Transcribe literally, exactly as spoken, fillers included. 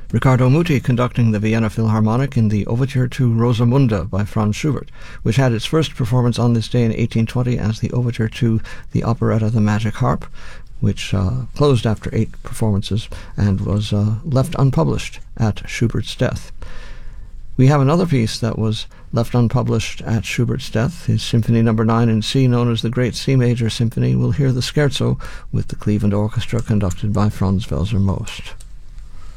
Riccardo Muti conducting the Vienna Philharmonic in the Overture to Rosamunde by Franz Schubert, which had its first performance on this day in eighteen twenty as the Overture to the operetta The Magic Harp, which uh, closed after eight performances and was uh, left unpublished at Schubert's death. We have another piece that was left unpublished at Schubert's death, his Symphony Number nine in C, known as the Great C Major Symphony. We'll hear the scherzo with the Cleveland Orchestra conducted by Franz Welser Most.